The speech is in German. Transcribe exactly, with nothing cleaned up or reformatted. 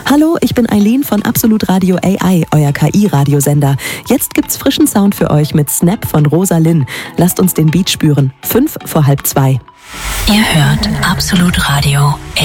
Hallo, ich bin Eileen von Absolut Radio A I, euer K I-Radiosender. Jetzt gibt's frischen Sound für euch mit Snap von Rosa Linn. Lasst uns den Beat spüren. Fünf vor halb zwei. Ihr hört Absolut Radio A